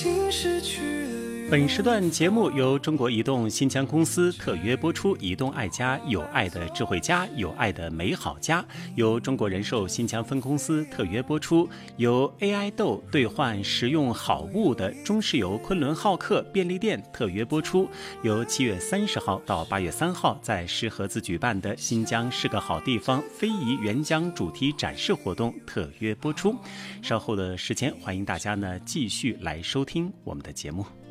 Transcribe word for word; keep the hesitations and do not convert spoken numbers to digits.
本时段节目由中国移动新疆公司特约播出，移动爱家，有爱的智慧家，有爱的美好家；由中国人寿新疆分公司特约播出，由 A I 豆兑换实用好物的中石油昆仑浩克便利店特约播出，由七月三十号到八月三号在石河子举办的新疆是个好地方非遗援疆主题展示活动特约播出。稍后的时间，欢迎大家呢继续来收听我们的节目。